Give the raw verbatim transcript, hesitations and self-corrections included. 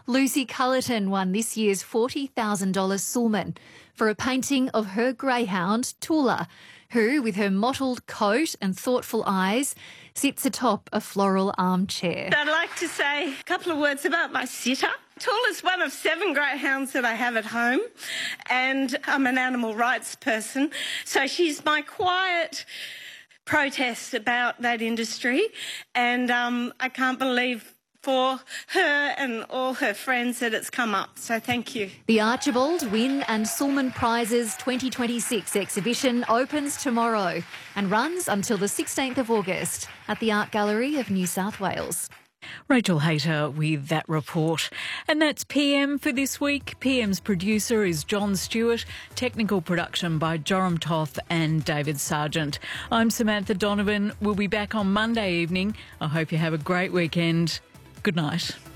Lucy Cullerton won this year's forty thousand dollars Sulman for a painting of her greyhound, Tula, who, with her mottled coat and thoughtful eyes, sits atop a floral armchair. I'd like to say a couple of words about my sitter. Tula's one of seven greyhounds that I have at home, and I'm an animal rights person, so she's my quiet protest about that industry, and um, I can't believe for her and all her friends that it's come up, so thank you. The Archibald, Wynne and Sulman Prizes twenty twenty-six exhibition opens tomorrow and runs until the sixteenth of August at the Art Gallery of New South Wales. Rachel Hayter with that report. And that's P M for this week. P M's producer is John Stewart. Technical production by Joram Toth and David Sargent. I'm Samantha Donovan. We'll be back on Monday evening. I hope you have a great weekend. Good night.